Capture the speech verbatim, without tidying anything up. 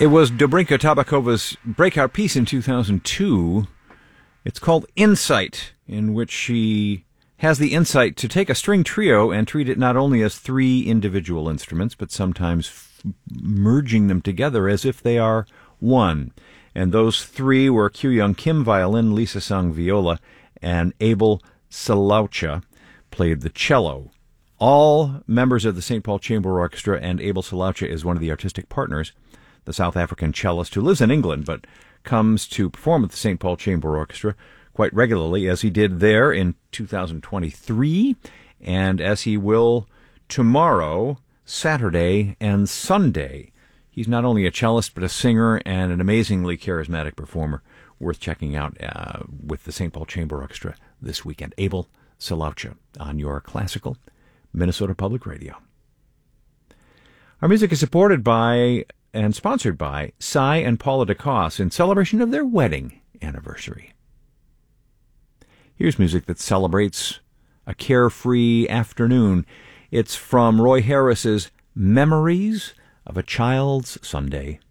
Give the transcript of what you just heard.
It was Dobrinka Tabakova's breakout piece in two thousand two. It's called Insight, in which she has the insight to take a string trio and treat it not only as three individual instruments, but sometimes f- merging them together as if they are one. And those three were Kyu-Young Kim, violin, Lisa Sung, viola, and Abel Salaucha played the cello. All members of the Saint Paul Chamber Orchestra, and Abel Salaucha is one of the artistic partners, the South African cellist who lives in England but comes to perform with the Saint Paul Chamber Orchestra quite regularly, as he did there in two thousand twenty-three, and as he will tomorrow, Saturday, and Sunday. He's not only a cellist, but a singer and an amazingly charismatic performer, worth checking out uh, with the Saint Paul Chamber Orchestra this weekend. Abel Salaucha on your classical Minnesota Public Radio. Our music is supported by and sponsored by Cy and Paula DeCoss in celebration of their wedding anniversary. Here's music that celebrates a carefree afternoon. It's from Roy Harris's Memories of a Child's Sunday.